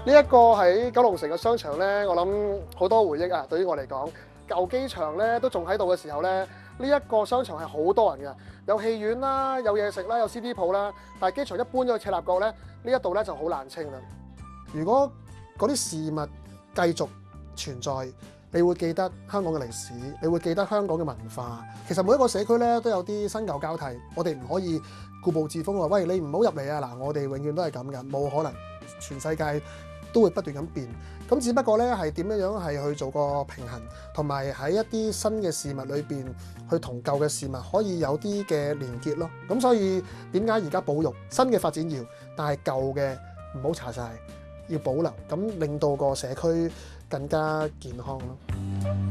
呢一個喺九龍城嘅商場咧，我諗好多回憶啊！對於我嚟講，舊機場咧都仲喺度嘅時候咧，呢一個商場係好多人嘅，有戲院啦，有嘢食啦，有 CD 鋪啦。但係機場一搬咗去赤鱲角咧，呢一度咧就好難清啦。如果嗰啲事物繼續存在，你會記得香港嘅歷史，你會記得香港嘅文化。其實每一個社區咧都有啲新舊交替，我哋唔可以固步自封話，喂，你唔好入嚟啊！嗱，我哋永遠都係咁嘅，冇可能，全世界都會不斷咁變。咁只不過咧係點樣係去做個平衡，同埋喺一啲新嘅事物裏邊去同舊嘅事物可以有啲嘅連結咯。咁所以點解而家保育新嘅發展要，但係舊嘅唔好查晒，要保留，咁令到個社區更加健康咯。